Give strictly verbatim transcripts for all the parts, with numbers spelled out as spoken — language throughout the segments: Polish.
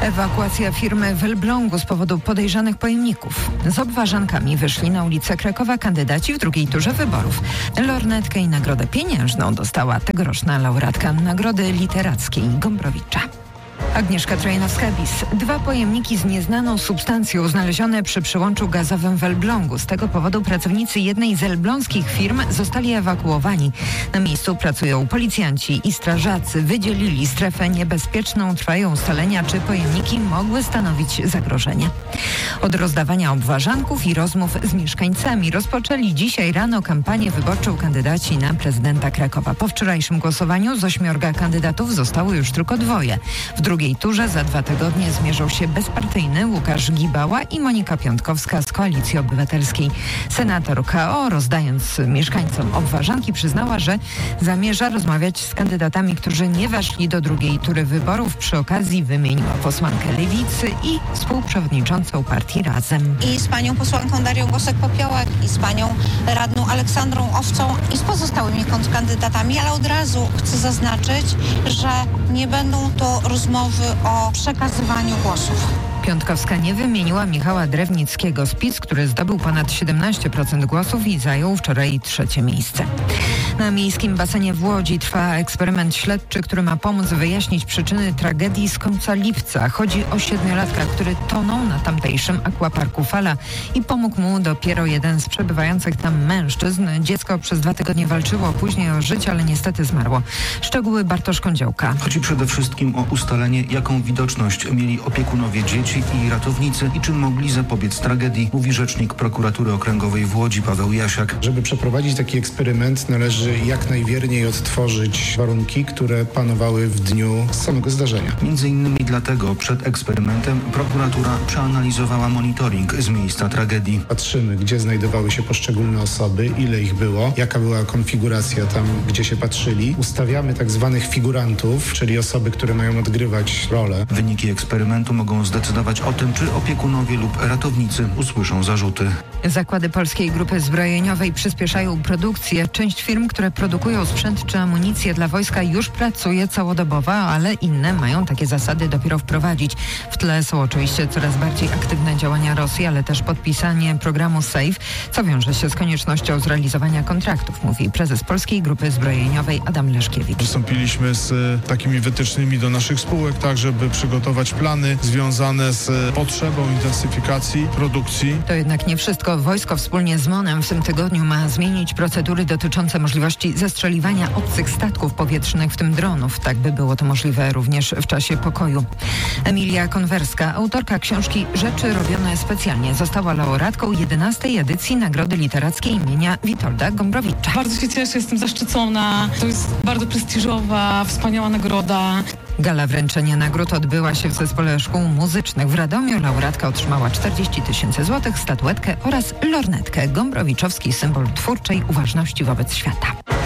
Ewakuacja firmy w Elblągu z powodu podejrzanych pojemników. Z obważankami wyszli na ulicę Krakowa kandydaci w drugiej turze wyborów. Lornetkę i nagrodę pieniężną dostała tegoroczna laureatka Nagrody Literackiej Gombrowicza. Agnieszka Trojanowska-Bis. Dwa pojemniki z nieznaną substancją znalezione przy przyłączu gazowym w Elblągu. Z tego powodu pracownicy jednej z elbląskich firm zostali ewakuowani. Na miejscu pracują policjanci i strażacy. Wydzielili strefę niebezpieczną. Trwają ustalenia, czy pojemniki mogły stanowić zagrożenie. Od rozdawania obważanków i rozmów z mieszkańcami rozpoczęli dzisiaj rano kampanię wyborczą kandydaci na prezydenta Krakowa. Po wczorajszym głosowaniu z ośmiorga kandydatów zostało już tylko dwoje. W drugiej turze za dwa tygodnie zmierzą się bezpartyjny Łukasz Gibała i Monika Piątkowska z Koalicji Obywatelskiej. Senator K O, rozdając mieszkańcom obważanki, przyznała, że zamierza rozmawiać z kandydatami, którzy nie weszli do drugiej tury wyborów. Przy okazji wymieniła posłankę Lewicy i współprzewodniczącą partii Razem. I z panią posłanką Darią Gosek-Popiołek, i z panią radną Aleksandrą Owcą, i z pozostałymi kontrkandydatami, ale od razu chcę zaznaczyć, że nie będą to rozmowy o przekazywaniu głosów. Piątkowska nie wymieniła Michała Drewnickiego z PiS, który zdobył ponad siedemnaście procent głosów i zajął wczoraj trzecie miejsce. Na miejskim basenie w Łodzi trwa eksperyment śledczy, który ma pomóc wyjaśnić przyczyny tragedii z końca lipca. Chodzi o siedmiolatka, który tonął na tamtejszym akwaparku Fala i pomógł mu dopiero jeden z przebywających tam mężczyzn. Dziecko przez dwa tygodnie walczyło później o życie, ale niestety zmarło. Szczegóły Bartosz Kądziołka. Chodzi przede wszystkim o ustalenie, jaką widoczność mieli opiekunowie dzieci i ratownicy i czym mogli zapobiec tragedii, mówi rzecznik prokuratury okręgowej w Łodzi Paweł Jasiak. Żeby przeprowadzić taki eksperyment, należy jak najwierniej odtworzyć warunki, które panowały w dniu samego zdarzenia. Między innymi dlatego przed eksperymentem prokuratura przeanalizowała monitoring z miejsca tragedii. Patrzymy, gdzie znajdowały się poszczególne osoby, ile ich było, jaka była konfiguracja tam, gdzie się patrzyli. Ustawiamy tak zwanych figurantów, czyli osoby, które mają odgrywać rolę. Wyniki eksperymentu mogą zdecydować o tym, czy opiekunowie lub ratownicy usłyszą zarzuty. Zakłady Polskiej Grupy Zbrojeniowej przyspieszają produkcję. Część firm, które produkują sprzęt czy amunicję dla wojska, już pracuje całodobowo, ale inne mają takie zasady dopiero wprowadzić. W tle są oczywiście coraz bardziej aktywne działania Rosji, ale też podpisanie programu SAFE, co wiąże się z koniecznością zrealizowania kontraktów, mówi prezes Polskiej Grupy Zbrojeniowej Adam Leszkiewicz. Wystąpiliśmy z takimi wytycznymi do naszych spółek, tak żeby przygotować plany związane z potrzebą intensyfikacji produkcji. To jednak nie wszystko. Wojsko wspólnie z MON-em w tym tygodniu ma zmienić procedury dotyczące możliwości zestrzeliwania obcych statków powietrznych, w tym dronów. Tak by było to możliwe również w czasie pokoju. Emilia Konwerska, autorka książki Rzeczy robione specjalnie, została laureatką jedenastej edycji Nagrody Literackiej imienia Witolda Gombrowicza. Bardzo się cieszę, jestem zaszczycona. To jest bardzo prestiżowa, wspaniała nagroda. Gala wręczenia nagród odbyła się w Zespole Szkół Muzycznych w Radomiu. Laureatka otrzymała czterdzieści tysięcy złotych, statuetkę oraz lornetkę. Gombrowiczowski symbol twórczej uważności wobec świata.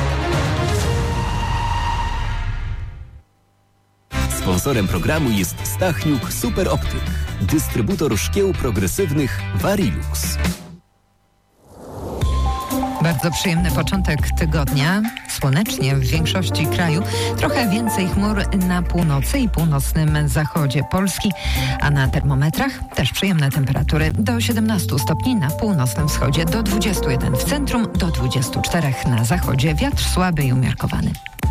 Sponsorem programu jest Stachniuk Super Optyk, dystrybutor szkieł progresywnych Varilux. Bardzo przyjemny początek tygodnia. Słonecznie w większości kraju. Trochę więcej chmur na północy i północnym zachodzie Polski, a na termometrach też przyjemne temperatury do siedemnastu stopni na północnym wschodzie, do dwudziestu jeden w centrum, do dwudziestu czterech na zachodzie. Wiatr słaby i umiarkowany.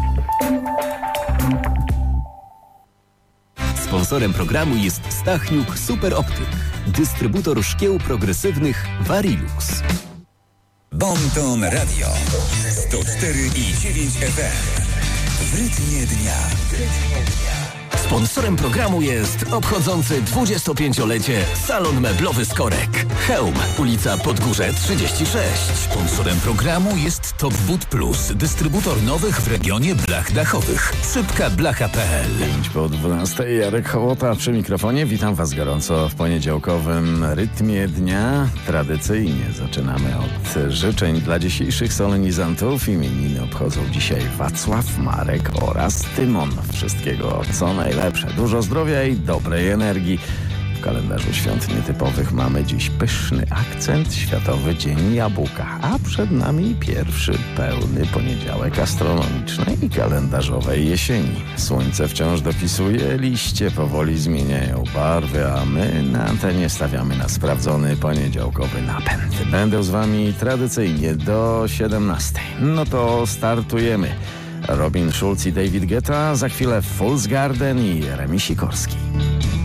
Sponsorem programu jest Stachniuk Super Optyk, dystrybutor szkieł progresywnych Varilux. Bonton Radio sto cztery i dziewięć F M. W rytmie dnia. Sponsorem programu jest obchodzący dwudziestopięciolecie Salon Meblowy Skorek. Chełm, ulica Podgórze trzydzieści sześć. Sponsorem programu jest Top Wood Plus, dystrybutor nowych w regionie blach dachowych. Szybka blacha kropka p l. pięć po dwunastej, Jarek Hołota przy mikrofonie. Witam Was gorąco w poniedziałkowym rytmie dnia. Tradycyjnie zaczynamy od życzeń dla dzisiejszych solenizantów. Imieniny obchodzą dzisiaj Wacław, Marek oraz Tymon. Wszystkiego co najlepsze. Dużo zdrowia i dobrej energii. kalendarzu świąt nietypowych mamy dziś pyszny akcent, Światowy Dzień Jabłka, a przed nami pierwszy pełny poniedziałek astronomicznej i kalendarzowej jesieni. Słońce wciąż dopisuje, liście powoli zmieniają barwy, a my na antenie stawiamy na sprawdzony poniedziałkowy napęd. Będę z wami tradycyjnie do siedemnastej. No to startujemy. Robin Schulz i David Guetta, za chwilę Fool's Garden i Jeremy Sikorski.